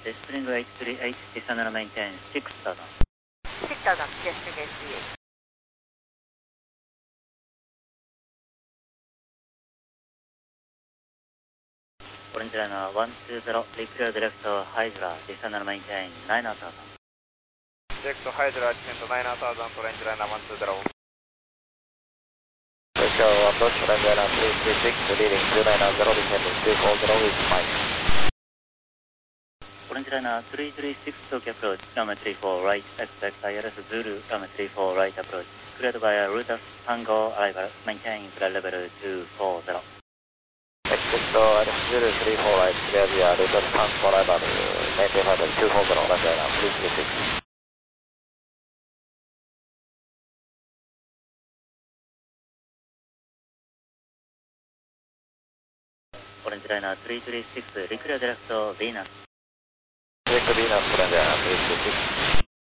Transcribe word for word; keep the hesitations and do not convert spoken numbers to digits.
デスプリングはちさんはち、ディサナルメインテン、ろくスタート。 ろくスタート、デスプリングはちさんはち。 オレンジライナーいちにゼロ、リクルアディレクト、ハイドラ、ディサナルメインテン、ナイナーターザン。 ディレクト、ハイドラ、ディセント、ナイナーターザン、オレンジライナーいちにゼロ。 Echo approach Orange Liner three three six, leading two nine zero, descending two four zero with Mike. オレンジライナーさんさんろく、Tokyo approach, runway three four right, expect I L S Zulu, runway three four right approach, cleared by a Rutas Tango arrival, maintain flight level two four zero. Expect I L S Zulu three four right, clear via Rutas Tango arrival, maintain flight level two four zero, Orange Liner three three six. オレンジライナーさんさんろく、リクルアディレクト、ヴィーナス。 Direct Venus, Orange Liner three three six.